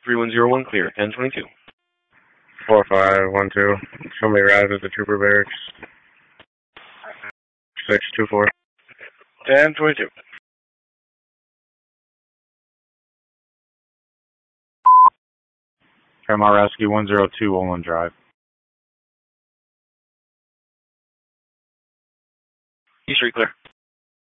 3101 clear. 1022. 4512. Somebody arrived at the trooper barracks. 624. 1022. Paramount Rescue 102 Olin Drive. East Street clear.